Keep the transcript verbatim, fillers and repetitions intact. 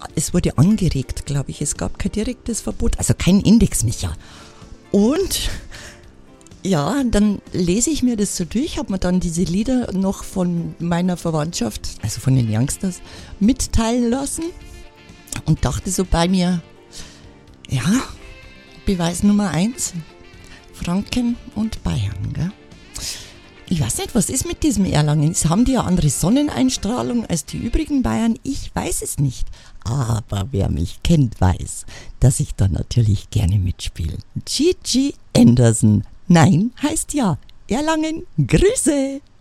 es wurde angeregt, glaube ich. Es gab kein direktes Verbot, also kein Indexmicher. Und ja, dann lese ich mir das so durch, habe mir dann diese Lieder noch von meiner Verwandtschaft, also von den Youngsters, mitteilen lassen und dachte so bei mir, ja, Beweis Nummer eins, Franken und Bayern, gell? Ich weiß nicht, was ist mit diesem Erlangen? Haben die ja andere Sonneneinstrahlung als die übrigen Bayern? Ich weiß es nicht. Aber wer mich kennt, weiß, dass ich da natürlich gerne mitspiele. Gigi Anderson. Nein heißt ja. Erlangen, Grüße!